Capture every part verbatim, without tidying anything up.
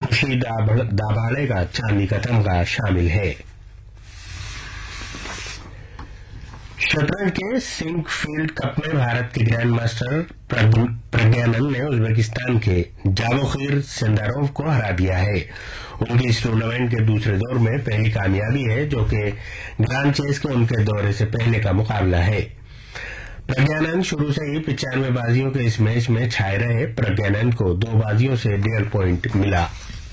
खुशी दाभाड़े का चांदी का तमगा शामिल है। शतरंज के सिंकफील्ड कप में भारत के ग्रैंड मास्टर प्रज्ञानंद ने उज्बेकिस्तान के जावोखिर सिंदारोव को हरा दिया है। उनकी इस टूर्नामेंट के दूसरे दौर में पहली कामयाबी है, जो कि ग्रांड चेस के उनके दौरे से पहले का मुकाबला है। प्रज्ञानंद शुरू से ही पिचानवे बाजियों के इस मैच में छाए रहे। प्रज्ञानंद को दो बाजियों से डेढ़ पॉइंट मिला।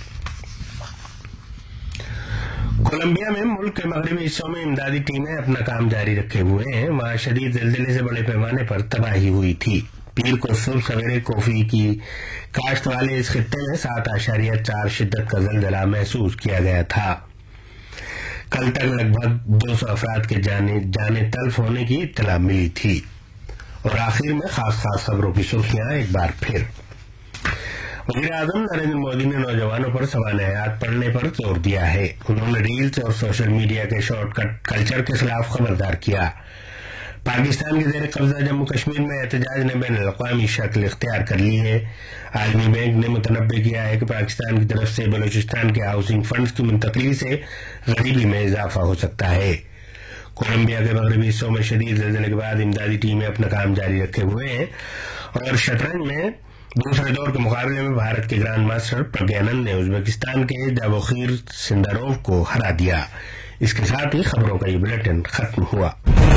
कोलंबिया में मुल्क के मगरबी हिस्सों में इमदादी टीमें अपना काम जारी रखे हुए हैं। वहां शदीद ज़िलज़िले से बड़े पैमाने पर तबाही हुई थी। पीर को सुबह सवेरे कॉफी की काश्त वाले इस खित्ते में सात आशारिया चार शिद्दत का ज़लज़ला महसूस किया गया था। कल तक लगभग दो सौ अफराद के जाने जाने तल्फ होने की इत्तला मिली थी। और आखिर में खास खास खबरों की सुर्खियां एक बार फिर। वज़ीर आज़म नरेंद्र मोदी ने नौजवानों पर सवाल हयात पढ़ने पर जोर दिया है। उन्होंने रील्स और सोशल मीडिया के शॉर्टकट कल्चर के खिलाफ खबरदार किया। पाकिस्तान के जेर कब्जा जम्मू कश्मीर में एहतजाज ने बैन अल-अक़वामी शक्ल इख्तियार कर ली है। आलमी बैंक ने मुतनब्बे किया है कि पाकिस्तान की तरफ से बलूचिस्तान के हाउसिंग फंड्स की मुंतकली से गरीबी में इजाफा हो सकता है। कोलंबिया के मगरबी हिस्सों में शदीद ज़लज़ले के बाद इमदादी टीमें अपना काम जारी रखे हुए हैं। और शतरंज में दूसरे दौर के मुकाबले में भारत के ग्रैंड मास्टर प्रज्ञानंद ने उज्बेकिस्तान के जावोखिर सिंदारोव को हरा दिया। इसके साथ ही खबरों का ये बुलेटिन खत्म हुआ।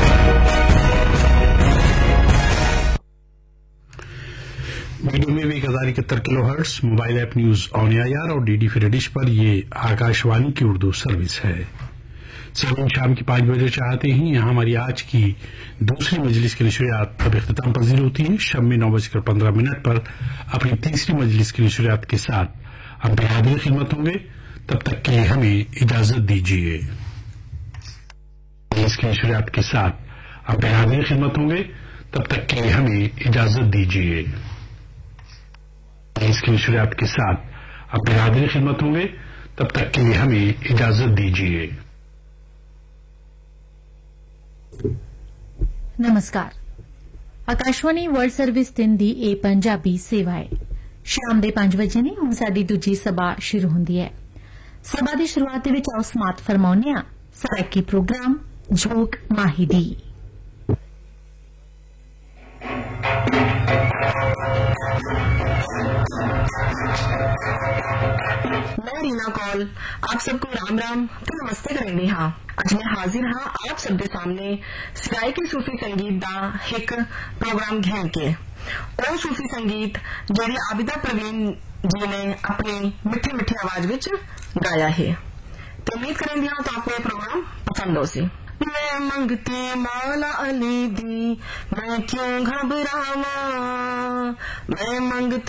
मीडियम वेव एक हजार इकहत्तर kilo hertz, mobile app news on AIR और डीडी फ्री डिश पर ये आकाशवाणी की उर्दू सर्विस है। सभी शाम की पांच बजे चाहते ही यहाँ हमारी आज की दूसरी मजलिस की नशरियात अब इख्तिताम पजीर होती है। शब में नौ बजकर पंद्रह मिनट पर अपनी तीसरी मजलिस की नशरियात के साथ हम हाजिर खिदमत होंगे। तब तक के लिए हमें इजाजत दीजिए। इसकी नशरियात के साथ हम हाजिर खिदमत होंगे। तब तक के लिए हमें इजाजत दीजिए। इसकी नशरियात के साथ हम हाजिर खिदमत होंगे। तब तक के लिए हमें इजाजत दीजिए। नमस्कार। आकाशवाणी वर्ल्ड सर्विस ਤਿੰਨ ਦੀ ਇਹ ਪੰਜਾਬੀ ਸੇਵਾ ਹੈ। ਸ਼ਾਮ ਦੇ ਪੰਜ ਵਜੇ ਨੇ ਹੁਣ ਸਾਡੀ ਦੂਜੀ ਸਭਾ ਸ਼ੁਰੂ ਹੁੰਦੀ ਹੈ। ਸਭਾ ਦੀ ਸ਼ੁਰੂਆਤ ਦੇ ਵਿੱਚ ਆਓ ਸਮਾਤ ਫਰਮਾਉਂਦੇ ਹਾਂ ਸਰਾਕੀ ਪ੍ਰੋਗਰਾਮ ਝੋਕ ਮਾਹੀ ਦੀ। मैं रीना कौल आप सबको राम राम तो नमस्ते करेंगे। हाँ अज मैं हाजिर हाँ आप सब दे सामने सिराई के सूफी संगीत दा एक प्रोग्राम घेर के और सूफी संगीत जेड़ी आबिदा प्रवीण जी ने अपनी मिठी मिठी आवाज विच गाया है। तो उम्मीद करेंगे हाँ तो आपको ये प्रोग्राम पसंद हो सी। मैं मंगती मौला अली दी मैं क्यों घबरावा, मैं मंगती